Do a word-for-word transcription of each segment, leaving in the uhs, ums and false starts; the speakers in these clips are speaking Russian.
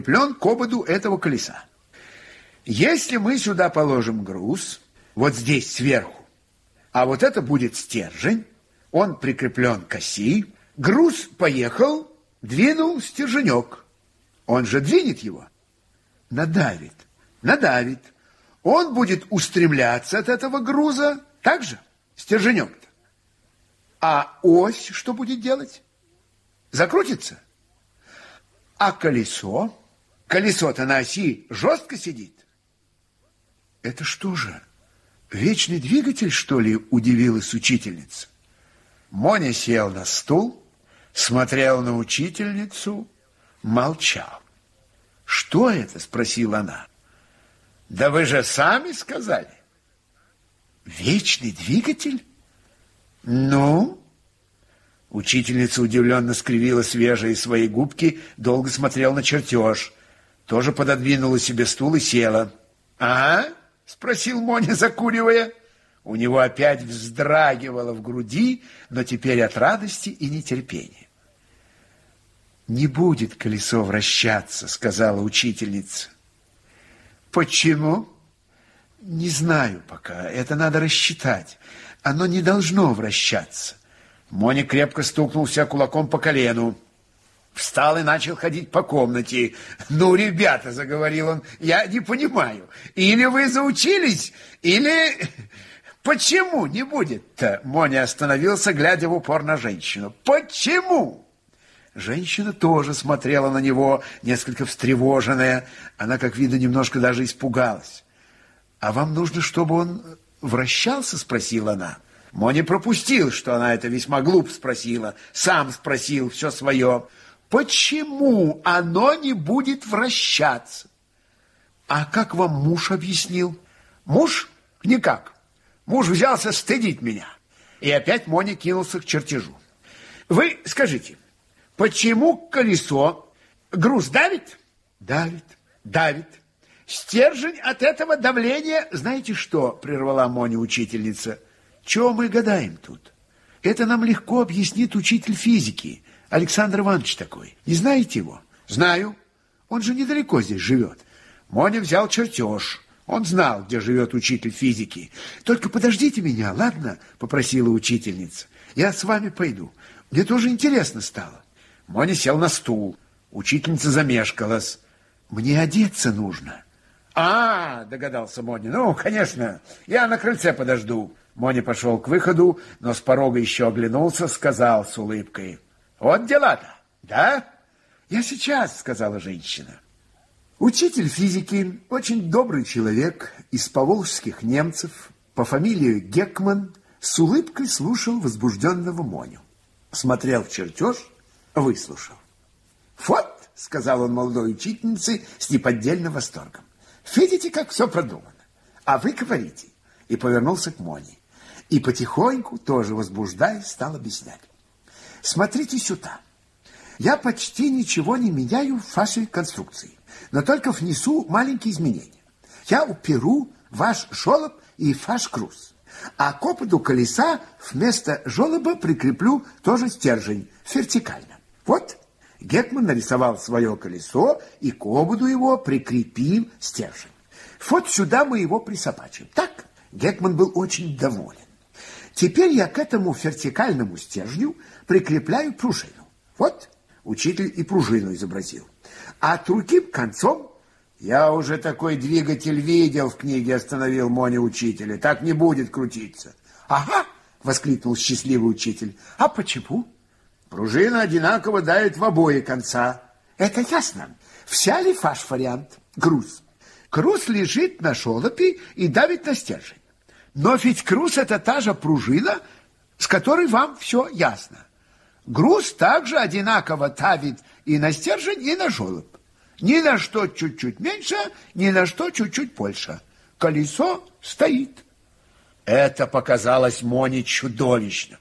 прикреплен к ободу этого колеса. Если мы сюда положим груз, вот здесь сверху, а вот это будет стержень, он прикреплен к оси, груз поехал, двинул стерженек. Он же двинет его, надавит, надавит. Он будет устремляться от этого груза, так же, стерженек-то. А ось что будет делать? Закрутится. А колесо? Колесо-то на оси жестко сидит. Это что же, вечный двигатель, что ли, удивилась учительница? Моня сел на стул, смотрел на учительницу, молчал. Что это? Спросила она. Да вы же сами сказали. Вечный двигатель? Ну? Учительница удивленно скривила свежие свои губки, долго смотрела на чертеж. Тоже пододвинула себе стул и села. А? Спросил Моня, закуривая. У него опять вздрагивало в груди, но теперь от радости и нетерпения. Не будет колесо вращаться, сказала учительница. Почему? Не знаю пока. Это надо рассчитать. Оно не должно вращаться. Моня крепко стукнулся кулаком по колену. Встал и начал ходить по комнате. Ну, ребята, заговорил он, я не понимаю. Или вы заучились, или... Почему не будет-то? Моня остановился, глядя в упор на женщину. Почему? Женщина тоже смотрела на него, несколько встревоженная. Она, как видно, немножко даже испугалась. «А вам нужно, чтобы он вращался?» — спросила она. Моня пропустил, что она это весьма глупо спросила. Сам спросил все свое. «Почему оно не будет вращаться?» «А как вам муж объяснил?» «Муж? Никак. Муж взялся стыдить меня». И опять Моня кинулся к чертежу. «Вы скажите, почему колесо груз давит?» «Давит, давит. Стержень от этого давления...» «Знаете что?» — прервала Моня учительница. «Чего мы гадаем тут? Это нам легко объяснит учитель физики, Александр Иванович такой. Не знаете его?» «Знаю. Он же недалеко здесь живет». Моня взял чертеж. Он знал, где живет учитель физики. «Только подождите меня, ладно?» — попросила учительница. «Я с вами пойду. Мне тоже интересно стало». Моня сел на стул. Учительница замешкалась. «Мне одеться нужно». «А, — догадался Моня, — ну, конечно, я на крыльце подожду». Моня пошел к выходу, но с порога еще оглянулся, сказал с улыбкой. «Вот дела-то, да?» «Я сейчас», — сказала женщина. Учитель физики, очень добрый человек, из поволжских немцев, по фамилии Гекман, с улыбкой слушал возбужденного Моню. Смотрел в чертеж, выслушал. «Вот», — сказал он молодой учительнице с неподдельным восторгом, — «видите, как все продумано? А вы говорите». И повернулся к Моне. И потихоньку, тоже возбуждаясь, стал объяснять. «Смотрите сюда. Я почти ничего не меняю в вашей конструкции, но только внесу маленькие изменения. Я уперу ваш жолоб и ваш груз, а к опаду колеса вместо жолоба прикреплю тоже стержень вертикально. Вот». Гекман нарисовал свое колесо и к ободу его прикрепил стержень. Вот сюда мы его присобачим. Так? Гекман был очень доволен. Теперь я к этому вертикальному стержню прикрепляю пружину. Вот, учитель и пружину изобразил. А другим концом... Я уже такой двигатель видел в книге, остановил Моня учителя. Так не будет крутиться. Ага, воскликнул счастливый учитель. А почему? Пружина одинаково давит в обои конца. Это ясно. Вся ли ваш вариант? Груз. Груз лежит на жолобе и давит на стержень. Но ведь груз — это та же пружина, с которой вам все ясно. Груз также одинаково давит и на стержень, и на жолоб. Ни на что чуть-чуть меньше, ни на что чуть-чуть больше. Колесо стоит. Это показалось Моне чудовищно.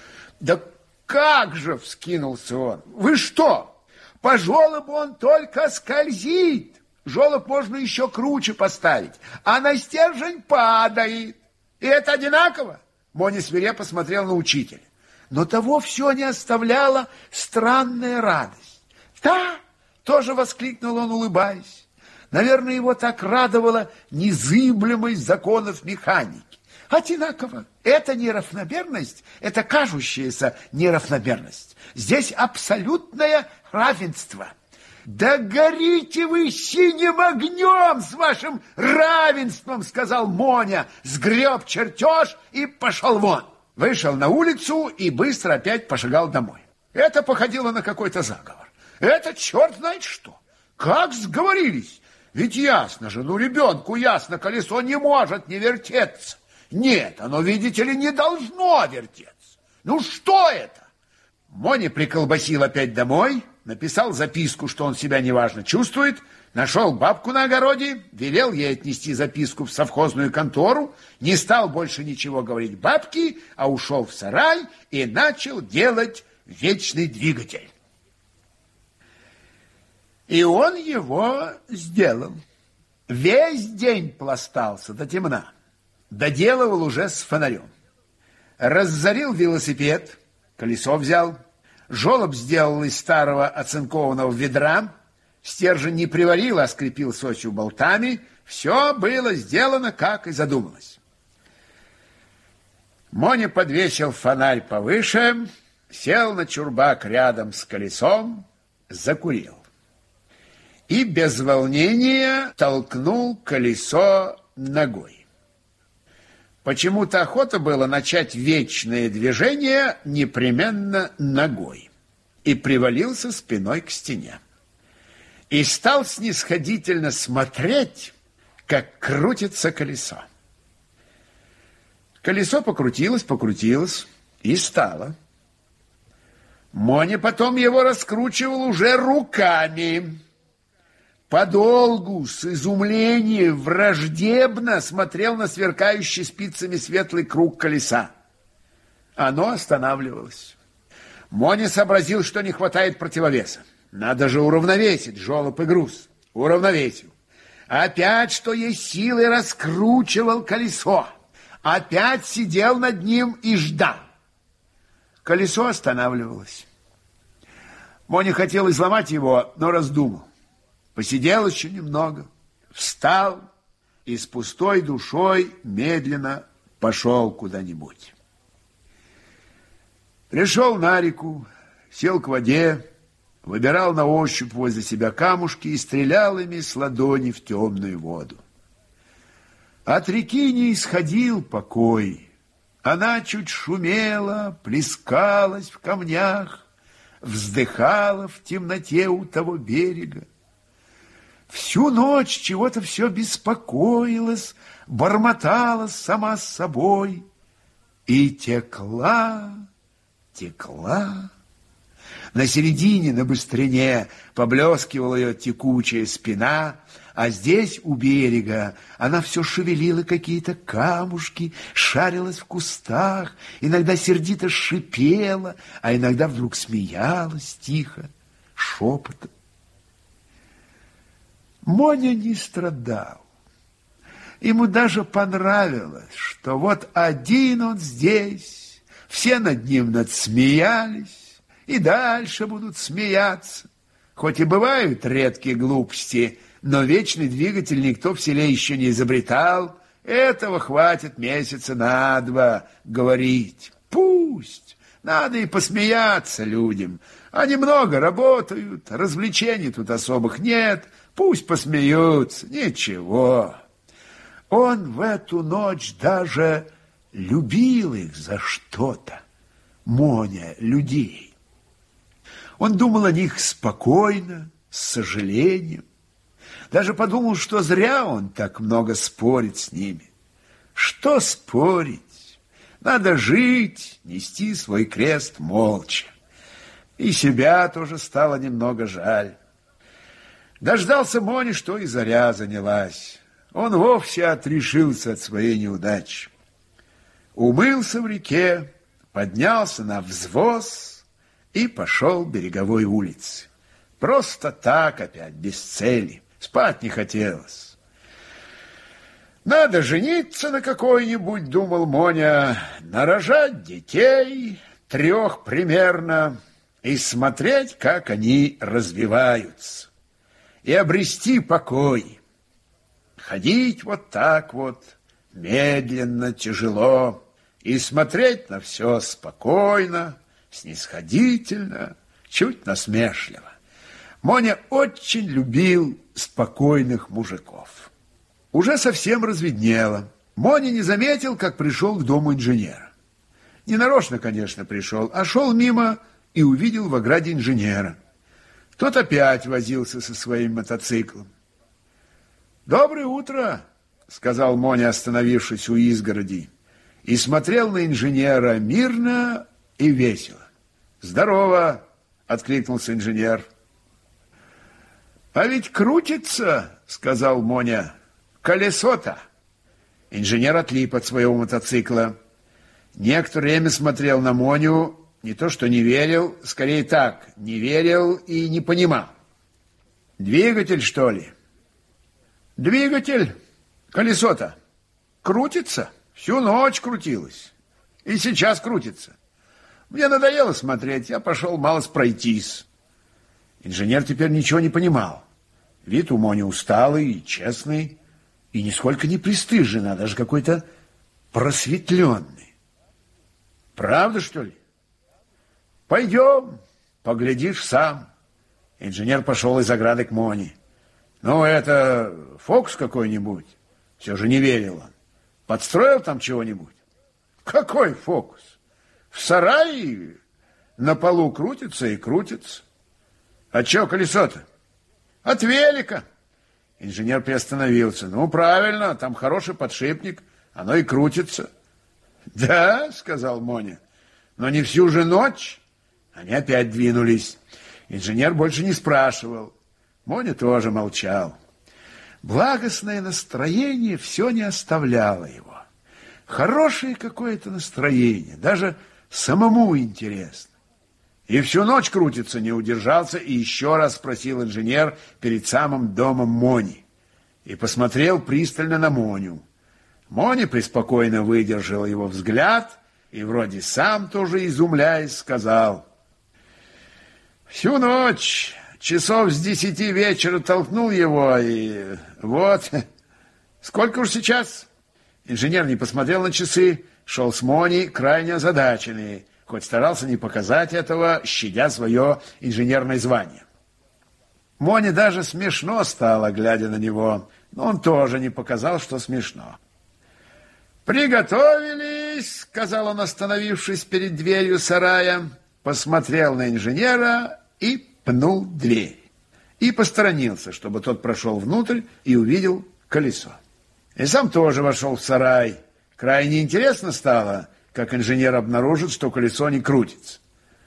Да как же, вскинулся он. Вы что? По жолобу он только скользит. Жолоб можно еще круче поставить, а на стержень падает. И это одинаково? Моня свирепо посмотрел на учителя. Но того все не оставляла странная радость. Та, тоже воскликнул он, улыбаясь. Наверное, его так радовала незыблемость законов механики. Одинаково. Это неравномерность, это кажущаяся неравномерность. Здесь абсолютное равенство. Да горите вы синим огнем с вашим равенством, сказал Моня, сгреб чертеж и пошел вон. Вышел на улицу и быстро опять пошагал домой. Это походило на какой-то заговор. Это черт знает что. Как сговорились? Ведь ясно же, ну ребенку ясно, колесо не может не вертеться. Нет, оно, видите ли, не должно вертеться. Ну что это? Моня приколбасил опять домой, написал записку, что он себя неважно чувствует, нашел бабку на огороде, велел ей отнести записку в совхозную контору, не стал больше ничего говорить бабке, а ушел в сарай и начал делать вечный двигатель. И он его сделал. Весь день пластался до темна. Доделывал уже с фонарем. Раззарил велосипед, колесо взял, жолоб сделал из старого оцинкованного ведра, стержень не приварил, а скрепил с осью болтами. Все было сделано, как и задумалось. Моня подвесил фонарь повыше, сел на чурбак рядом с колесом, закурил. И без волнения толкнул колесо ногой. Почему-то охота было начать вечное движение непременно ногой. И привалился спиной к стене. И стал снисходительно смотреть, как крутится колесо. Колесо покрутилось, покрутилось и стало. Моня потом его раскручивал уже руками. Подолгу, с изумлением, враждебно смотрел на сверкающий спицами светлый круг колеса. Оно останавливалось. Моня сообразил, что не хватает противовеса. Надо же уравновесить жолоб и груз. Уравновесил. Опять, что есть силы, раскручивал колесо. Опять сидел над ним и ждал. Колесо останавливалось. Моня хотел изломать его, но раздумал. Посидел еще немного, встал и с пустой душой медленно пошел куда-нибудь. Пришел на реку, сел к воде, выбирал на ощупь возле себя камушки и стрелял ими с ладони в темную воду. От реки не исходил покой. Она чуть шумела, плескалась в камнях, вздыхала в темноте у того берега. Всю ночь чего-то все беспокоилась, бормотала сама с собой и текла, текла. На середине, на быстрине, поблескивала ее текучая спина, а здесь, у берега, она все шевелила какие-то камушки, шарилась в кустах, иногда сердито шипела, а иногда вдруг смеялась тихо, шепотом. Моня не страдал. Ему даже понравилось, что вот один он здесь, все над ним надсмеялись и дальше будут смеяться. Хоть и бывают редкие глупости, но вечный двигатель никто в селе еще не изобретал. Этого хватит месяца на два говорить. Пусть. Надо и посмеяться людям. Они много работают, развлечений тут особых нет. Пусть посмеются, ничего. Он в эту ночь даже любил их за что-то, Моня, людей. Он думал о них спокойно, с сожалением. Даже подумал, что зря он так много спорит с ними. Что спорить? Надо жить, нести свой крест молча. И себя тоже стало немного жаль. Дождался Мони, что и заря занялась. Он вовсе отрешился от своей неудачи. Умылся в реке, поднялся на взвоз и пошел береговой улицы. Просто так опять, без цели. Спать не хотелось. Надо жениться на какой-нибудь, думал Моня, нарожать детей, трех примерно, и смотреть, как они развиваются. и обрести покой. Ходить вот так вот, медленно, тяжело, и смотреть на все спокойно, снисходительно, чуть насмешливо. Моня очень любил спокойных мужиков. Уже совсем разведнело. Моня не заметил, как пришел к дому инженера. Ненарочно, конечно, пришел, а шел мимо и увидел в ограде инженера. Тот опять возился со своим мотоциклом. «Доброе утро!» — сказал Моня, остановившись у изгороди, и смотрел на инженера мирно и весело. «Здорово!» — откликнулся инженер. «А ведь крутится, — сказал Моня, — колесо-то!» Инженер отлип от своего мотоцикла. Некоторое время смотрел на Моню, не то что не верил, скорее так, не верил и не понимал. «Двигатель, что ли?» «Двигатель, колесо-то, крутится, всю ночь крутилось, и сейчас крутится. Мне надоело смотреть, я пошел малость пройтись». Инженер теперь ничего не понимал. Вид у Мони усталый и честный, и нисколько не пристыженный, а даже какой-то просветленный. «Правда, что ли?» «Пойдем, поглядишь сам». Инженер пошел из ограды к Моне. «Ну, это фокус какой-нибудь?» Все же не верил он. «Подстроил там чего-нибудь?» «Какой фокус? В сарае на полу крутится и крутится». «А че колесо-то?» «От велика». Инженер приостановился. «Ну, правильно, там хороший подшипник, оно и крутится». «Да», — сказал Моня, — «но не всю же ночь». Они опять двинулись. Инженер больше не спрашивал. Моня тоже молчал. Благостное настроение все не оставляло его. Хорошее какое-то настроение, даже самому интересно. И всю ночь крутится, не удержался и еще раз спросил инженер перед самым домом Мони. И посмотрел пристально на Моню. Моня преспокойно выдержал его взгляд и вроде сам тоже изумляясь сказал: «Всю ночь, часов с десяти вечера толкнул его, и вот, сколько уж сейчас?» Инженер не посмотрел на часы, шел с Моней крайне озадаченный, хоть старался не показать этого, щадя свое инженерное звание. Моне даже смешно стало, глядя на него, но он тоже не показал, что смешно. «Приготовились», — сказал он, остановившись перед дверью сарая, посмотрел на инженера и пнул дверь. И посторонился, чтобы тот прошел внутрь и увидел колесо. И сам тоже вошел в сарай. Крайне интересно стало, как инженер обнаружит, что колесо не крутится.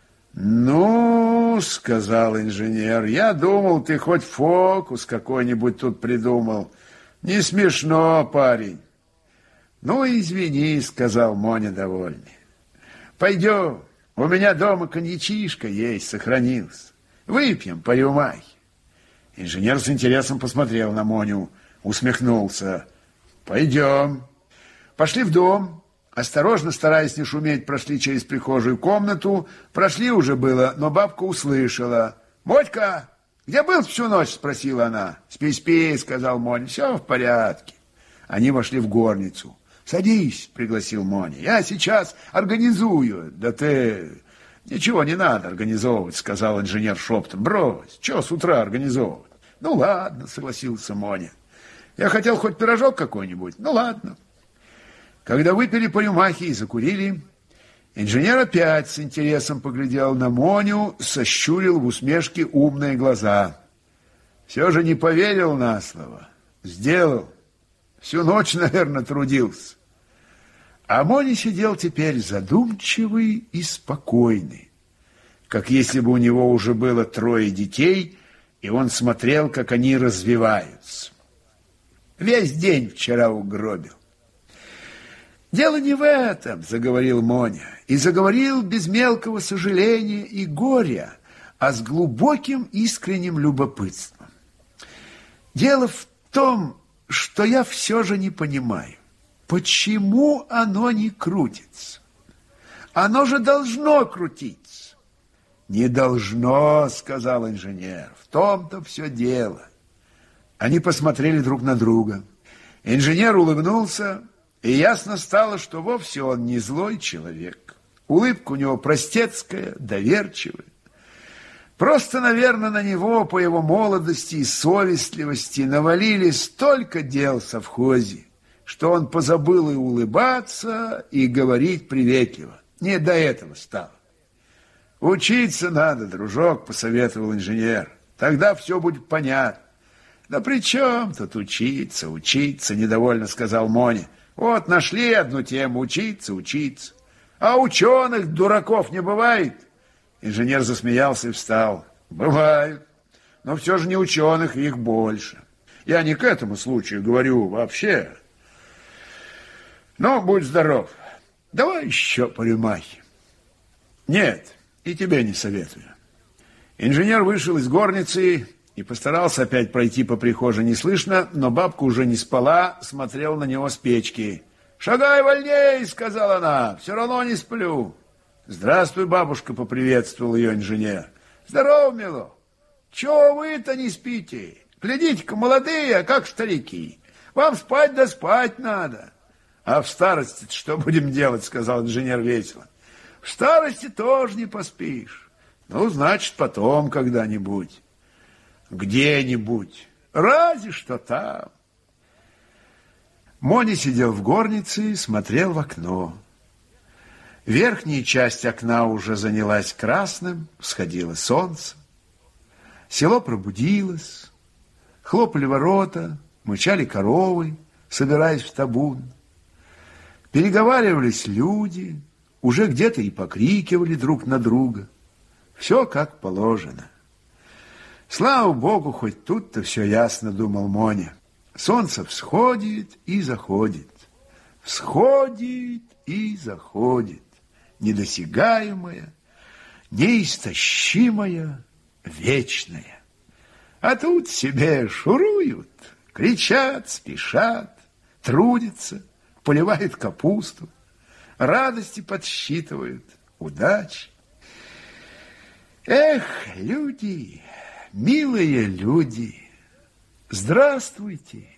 «Ну, — сказал инженер, — я думал, ты хоть фокус какой-нибудь тут придумал. Не смешно, парень». «Ну, извини, — сказал Моня довольный. — Пойдем, у меня дома коньячишка есть, сохранился. Выпьем по рюмахе». Инженер с интересом посмотрел на Моню, усмехнулся. «Пойдем». Пошли в дом. Осторожно, стараясь не шуметь, прошли через прихожую комнату. Прошли уже было, но бабка услышала. «Мотька, где был всю ночь?» — спросила она. «Спи-спи», — сказал Моня, — «все в порядке». Они вошли в горницу. «Садись», — пригласил Моня, — «я сейчас организую». «Да ты...» «Ничего не надо организовывать», — сказал инженер шептом. «Брось, что с утра организовывать?» «Ну ладно», — согласился Моня. «Я хотел хоть пирожок какой-нибудь. Ну ладно». Когда выпили по рюмахе и закурили, инженер опять с интересом поглядел на Моню, сощурил в усмешке умные глаза. Все же не поверил на слово. Сделал. Всю ночь, наверное, трудился. А Моня сидел теперь задумчивый и спокойный, как если бы у него уже было трое детей, и он смотрел, как они развиваются. Весь день вчера угробил. «Дело не в этом, — заговорил Моня, и заговорил без мелкого сожаления и горя, а с глубоким искренним любопытством. Дело в том, что я все же не понимаю, почему оно не крутится. Оно же должно крутиться». «Не должно, — сказал инженер, — в том-то все дело. Они посмотрели друг на друга. Инженер улыбнулся, и ясно стало, что вовсе он не злой человек. Улыбка у него простецкая, доверчивая. Просто, наверное, на него по его молодости и совестливости навалили столько дел в совхозе, что он позабыл и улыбаться, и говорить приветливо. Не до этого стало. «Учиться надо, дружок», — посоветовал инженер. «Тогда все будет понятно». «Да при чем тут учиться, учиться?» — недовольно сказал Моня. «Вот нашли одну тему — учиться, учиться. А ученых, дураков, не бывает?» Инженер засмеялся и встал. «Бывают, но все же не ученых, их больше. Я не к этому случаю говорю вообще. Ну, будь здоров. Давай еще по рюмахе». «Нет, и тебе не советую». Инженер вышел из горницы и постарался опять пройти по прихожей неслышно, но бабка уже не спала, смотрела на него с печки. «Шагай вольней!» — сказала она. «Все равно не сплю». «Здравствуй, бабушка!» — поприветствовал ее инженер. «Здорово, мило! Чего вы-то не спите? Глядите-ка, молодые, а как старики. Вам спать да спать надо». «А в старости что будем делать?» — сказал инженер весело. «В старости тоже не поспишь. Ну, значит, потом когда-нибудь». «Где-нибудь. Разве что там». Моня сидел в горнице и смотрел в окно. Верхняя часть окна уже занялась красным, всходило солнце. Село пробудилось, хлопали ворота, мычали коровы, собираясь в табун. Переговаривались люди, уже где-то и покрикивали друг на друга. Все как положено. Слава Богу, хоть тут-то все ясно, думал Моня. Солнце всходит и заходит, всходит и заходит, недосягаемая, неистощимая, вечная. А тут себе шуруют, кричат, спешат, трудятся, поливают капусту, радости подсчитывают, удачи. Эх, люди, милые люди, здравствуйте!